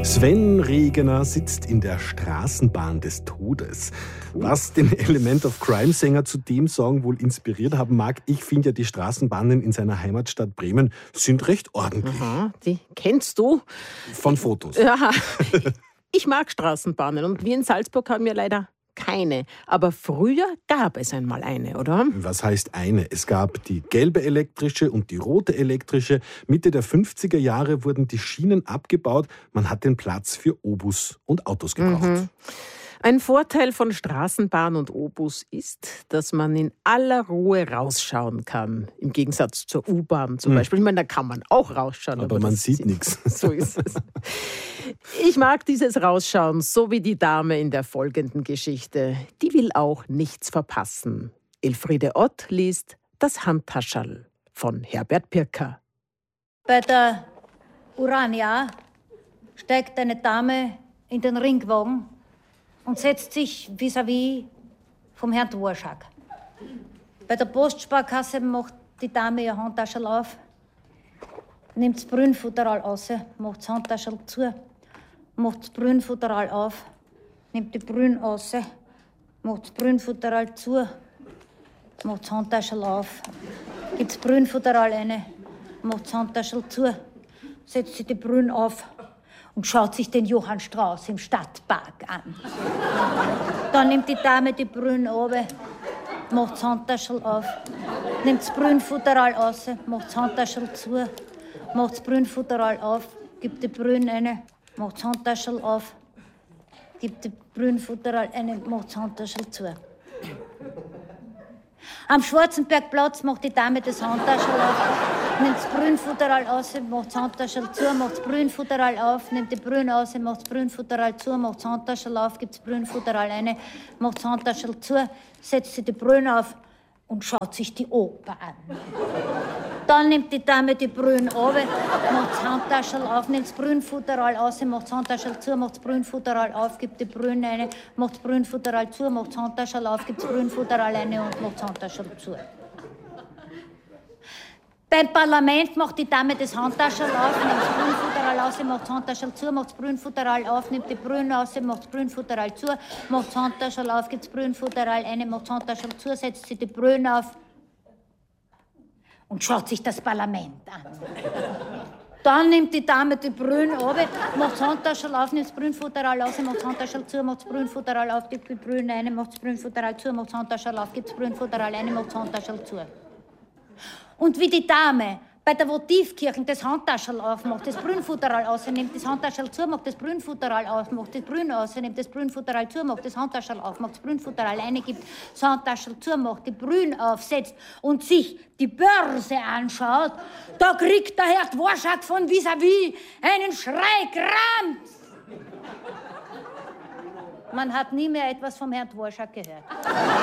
Sven Regener sitzt in der Straßenbahn des Todes. Was den Element of Crime-Sänger zu dem Song wohl inspiriert haben mag, ich finde ja, die Straßenbahnen in seiner Heimatstadt Bremen sind recht ordentlich. Aha, die kennst du? Von Fotos. Ja, ich mag Straßenbahnen und wir in Salzburg haben ja leider keine. Aber früher gab es einmal eine, oder? Was heißt eine? Es gab die gelbe elektrische und die rote elektrische. Mitte der 50er Jahre wurden die Schienen abgebaut. Man hat den Platz für Obus und Autos gebraucht. Ein Vorteil von Straßenbahn und Obus ist, dass man in aller Ruhe rausschauen kann. Im Gegensatz zur U-Bahn zum Beispiel. Ich meine, da kann man auch rausschauen. Aber man sieht nichts. So ist es. Ich mag dieses Rausschauen, so wie die Dame in der folgenden Geschichte. Die will auch nichts verpassen. Elfriede Ott liest Das Handtaschel von Herbert Pirker. Bei der Urania steigt eine Dame in den Ringwagen und setzt sich vis-à-vis vom Herrn Dworschak. Bei der Postsparkasse macht die Dame ihr Handtaschel auf, nimmt das Brünnfutteral raus, macht das Handtaschel zu, macht das Brünnfutteral auf, nimmt die Brünn raus, macht das Brünnfutteral zu, macht das Handtaschel auf, gibt das Brünnfutteral rein, macht das Handtaschel zu, setzt sich die Brünn auf und schaut sich den Johann Strauß im Stadtpark an. Dann nimmt die Dame die Brünn runter, macht das Handtaschel auf, nimmt das Brünnfutteral raus, macht das Handtaschel zu, macht das Brünnfutteral auf, gibt die Brünn rein, macht das Handtaschel auf, gibt die Brünnfutteral rein, macht das Handtaschel zu. Am Schwarzenbergplatz macht die Dame das Handtaschel auf, nimmt das Brünnfutteral raus, macht das Handtaschel zu, macht das Brünnfutteral auf, nimmt die Brünn raus, macht das Brünnfutteral zu, macht das Handtaschel auf, gibt das Brünnfutteral rein, macht das Handtaschel zu, setzt sich die Brünn auf und schaut sich die Oper an. Dann nimmt die Dame die Brünn runter, macht das Handtaschel auf, nimmt das Brünnfutteral raus, macht das Handtaschel zu, macht das Brünnfutteral auf, gibt die Brünn rein, macht das Brünnfutteral zu, macht das Handtaschel auf, gibt das Brünnfutteral rein und macht das Handtaschel zu. Beim Parlament macht die Dame das Handtaschel auf, nimmt das Brünnfutteral raus, macht das Handtaschel zu, macht das Brünnfutteral auf, nimmt die Brünn raus, macht das Brünnfutteral zu, macht das Handtaschel auf, gibt das Brünnfutteral rein, macht das Handtaschel zu, setzt sich die Brünn auf und schaut sich das Parlament an. Dann nimmt die Dame die Brünn runter, macht das Handtaschel auf, nimmt das Brünnfutteral raus, macht das Handtaschel zu, macht das Brünnfutteral auf, gibt die Brünn rein, macht das Brünnfutteral zu, macht das Handtaschel auf, gibt das Brünnfutteral rein, macht das Handtaschel zu. Und wie die Dame bei der Votivkirche das Handtaschel aufmacht, das Brünnfutteral aus, nimmt das Handtaschel zu, macht das Brünnfutteral auf, macht das Brünn aus, nimmt das Brünnfutteral zu, macht das Handtaschel auf, macht das Brünnfutteral reingibt, das Handtaschel zu, macht die Brünn aufsetzt und sich die Börse anschaut, da kriegt der Herr Dworschak von vis-à-vis einen Schreikrampf. Man hat nie mehr etwas vom Herrn Dworschak gehört.